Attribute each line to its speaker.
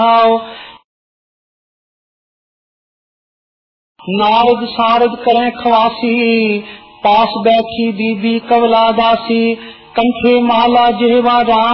Speaker 1: नारद सारद करें खवासी, पास बैठी बीबी कवला दासी, कंठे माला जेवा राम